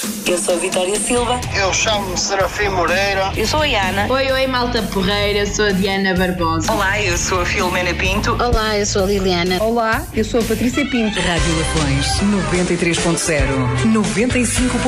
Eu sou a Vitória Silva. Eu chamo-me Serafim Moreira. Eu sou a Ana. Oi, malta porreira, eu sou a Diana Barbosa. Olá, eu sou a Filomena Pinto. Olá, eu sou a Liliana. Olá, eu sou a Patrícia Pinto. Rádio Lafões 93.0, 95.